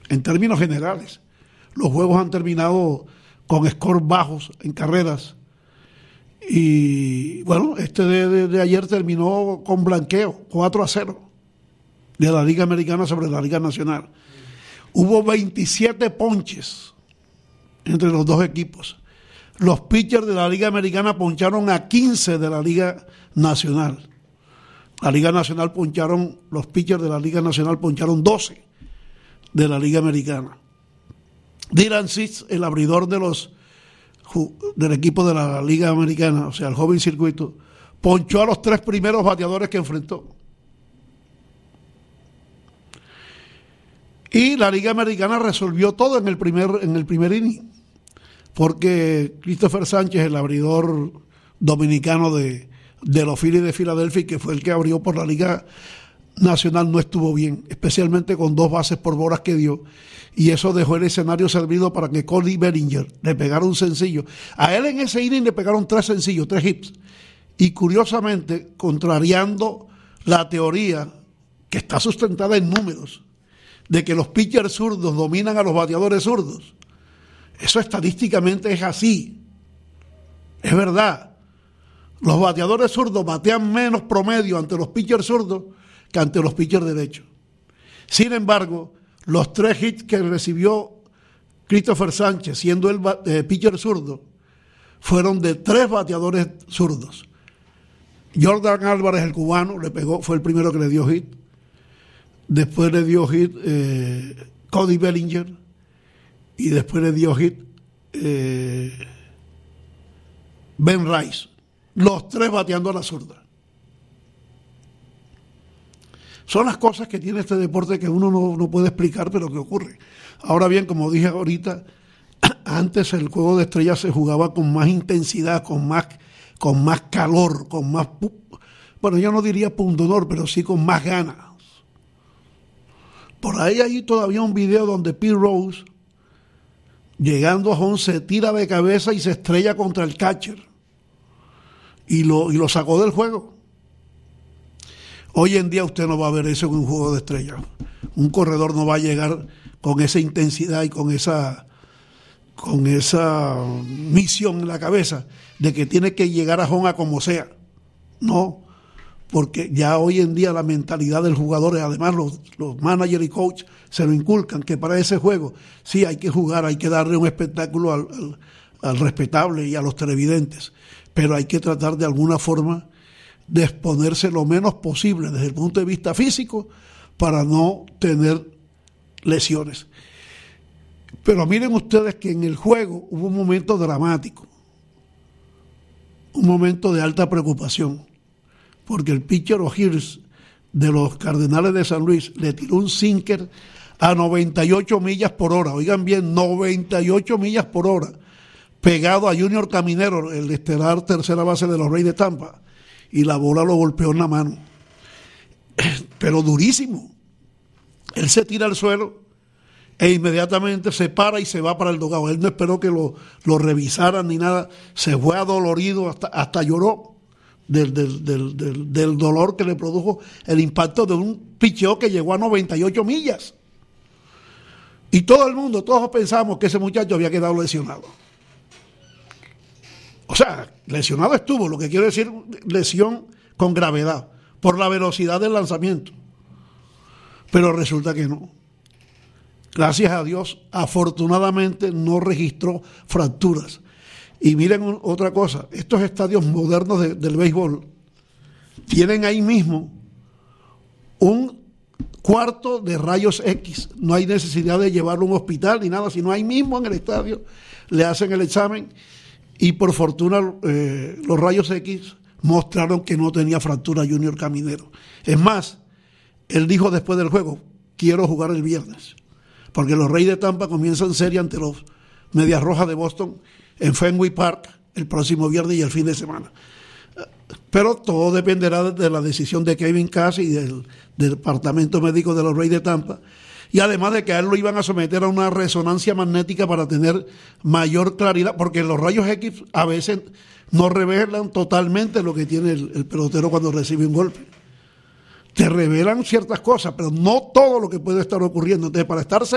en términos generales. Los juegos han terminado con scores bajos en carreras. Y bueno, este de ayer terminó con blanqueo, 4-0, de la Liga Americana sobre la Liga Nacional. Hubo 27 ponches entre los dos equipos. Los pitchers de la Liga Americana poncharon a 15 de la Liga Nacional. La Liga Nacional poncharon, los pitchers de la Liga Nacional poncharon 12 de la Liga Americana. Dylan Cease, el abridor del equipo de la Liga Americana, o sea, el joven circuito, ponchó a los 3 primeros bateadores que enfrentó. Y la Liga Americana resolvió todo en el primer inning, porque Christopher Sánchez, el abridor dominicano de los Phillies de Filadelfia, que fue el que abrió por la Liga Nacional, no estuvo bien, especialmente con 2 bases por bolas que dio, y eso dejó el escenario servido para que Cody Bellinger le pegara un sencillo. A él en ese inning le pegaron 3 sencillos, 3 hits, y curiosamente, contrariando la teoría que está sustentada en números, de que los pitchers zurdos dominan a los bateadores zurdos. Eso estadísticamente es así. Es verdad. Los bateadores zurdos batean menos promedio ante los pitchers zurdos que ante los pitchers derechos. Sin embargo, los 3 hits que recibió Christopher Sánchez, siendo el pitcher zurdo, fueron de 3 bateadores zurdos. Jordan Álvarez, el cubano, le pegó, fue el primero que le dio hit. Después le dio hit Cody Bellinger y después le dio hit Ben Rice. Los 3 bateando a la zurda. Son las cosas que tiene este deporte que uno no puede explicar, pero que ocurre. Ahora bien, como dije ahorita, antes el juego de estrellas se jugaba con más intensidad, con más calor, con más, bueno, yo no diría pundonor, pero sí con más ganas. Por ahí hay todavía un video donde Pete Rose, llegando a home, se tira de cabeza y se estrella contra el catcher. Y lo sacó del juego. Hoy en día usted no va a ver eso en un juego de estrellas. Un corredor no va a llegar con esa intensidad y con esa misión en la cabeza de que tiene que llegar a home a como sea. No. Porque ya hoy en día la mentalidad del jugador, además los managers y coach se lo inculcan, que para ese juego sí hay que jugar, hay que darle un espectáculo al respetable y a los televidentes, pero hay que tratar de alguna forma de exponerse lo menos posible desde el punto de vista físico para no tener lesiones. Pero miren ustedes que en el juego hubo un momento dramático, un momento de alta preocupación, porque el pitcher O'Hirs de los Cardenales de San Luis le tiró un sinker a 98 millas por hora, oigan bien, 98 millas por hora, pegado a Junior Caminero, el estelar tercera base de los Reyes de Tampa, y la bola lo golpeó en la mano, pero durísimo. Él se tira al suelo e inmediatamente se para y se va para el dugout. Él no esperó que lo revisaran ni nada, se fue adolorido, hasta lloró del dolor que le produjo el impacto de un picheo que llegó a 98 millas. Y todos pensamos que ese muchacho había quedado lesionado. O sea, lesionado estuvo, lo que quiero decir, lesión con gravedad, por la velocidad del lanzamiento. Pero resulta que no. Gracias a Dios, afortunadamente no registró fracturas. Y miren otra cosa, estos estadios modernos del béisbol tienen ahí mismo un cuarto de rayos X. No hay necesidad de llevarlo a un hospital ni nada, sino ahí mismo en el estadio le hacen el examen y por fortuna los rayos X mostraron que no tenía fractura Junior Caminero. Es más, él dijo después del juego, quiero jugar el viernes, porque los Reyes de Tampa comienzan serie ante los Medias Rojas de Boston en Fenway Park el próximo viernes y el fin de semana. Pero todo dependerá de la decisión de Kevin Cass y del departamento médico de los Reyes de Tampa, y además de que a él lo iban a someter a una resonancia magnética para tener mayor claridad, porque los rayos X a veces no revelan totalmente lo que tiene el pelotero cuando recibe un golpe. Te revelan ciertas cosas, pero no todo lo que puede estar ocurriendo. Entonces, para estar